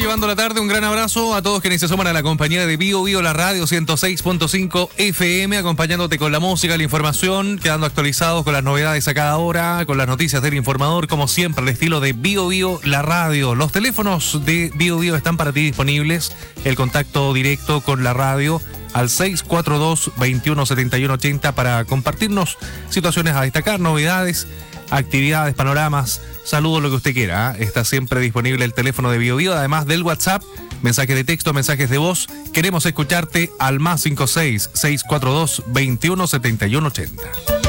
llevando la tarde. Un gran abrazo a todos quienes se suman a la compañía de Bio Bio, la radio 106.5 FM, acompañándote con la música, la información, quedando actualizados con las novedades a cada hora, con las noticias del informador, como siempre, al estilo de Bio Bio, la radio. Los teléfonos de Bio Bio están para ti disponibles. El contacto directo con la radio al 642-217180 para compartirnos situaciones a destacar, novedades, actividades, panoramas, saludos, lo que usted quiera. Está siempre disponible el teléfono de Bio Bio, además del WhatsApp, mensajes de texto, mensajes de voz. Queremos escucharte al +56 642 217180.